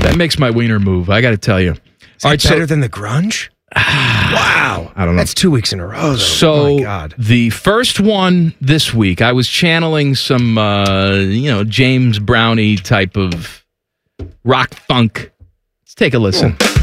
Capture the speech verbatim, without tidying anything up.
That makes my wiener move, I got to tell you. Is that All right, better so, than the grunge? Wow. I don't know. That's two weeks in a row, though. So oh, my God. the first one this week, I was channeling some, uh, you know, James Brownie type of rock funk. Let's take a listen. Oh.